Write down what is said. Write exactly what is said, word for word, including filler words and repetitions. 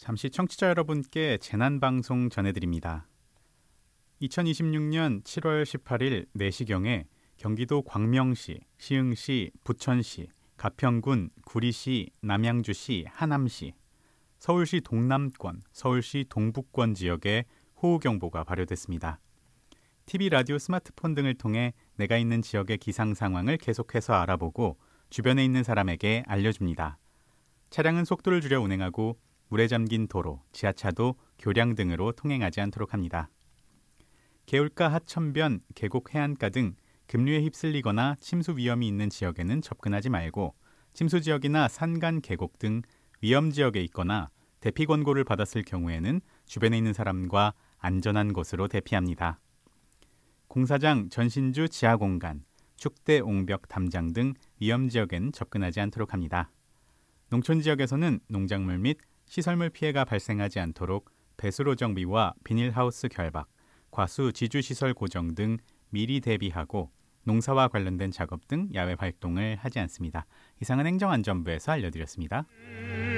잠시 청취자 여러분께 재난방송 전해드립니다. 이천이십육 년 칠월 십팔일 네 시경에 경기도 광명시, 시흥시, 부천시, 가평군, 구리시, 남양주시, 하남시, 서울시 동남권, 서울시 동북권 지역에 호우경보가 발효됐습니다. 티비, 라디오, 스마트폰 등을 통해 내가 있는 지역의 기상 상황을 계속해서 알아보고 주변에 있는 사람에게 알려줍니다. 차량은 속도를 줄여 운행하고 물에 잠긴 도로, 지하차도, 교량 등으로 통행하지 않도록 합니다. 개울가, 하천변, 계곡, 해안가 등 급류에 휩쓸리거나 침수 위험이 있는 지역에는 접근하지 말고 침수 지역이나 산간, 계곡 등 위험 지역에 있거나 대피 권고를 받았을 경우에는 주변에 있는 사람과 안전한 곳으로 대피합니다. 공사장, 전신주, 지하공간, 축대, 옹벽, 담장 등 위험 지역엔 접근하지 않도록 합니다. 농촌 지역에서는 농작물 및 시설물 피해가 발생하지 않도록 배수로 정비와 비닐하우스 결박, 과수 지주시설 고정 등 미리 대비하고 농사와 관련된 작업 등 야외 활동을 하지 않습니다. 이상은 행정안전부에서 알려드렸습니다.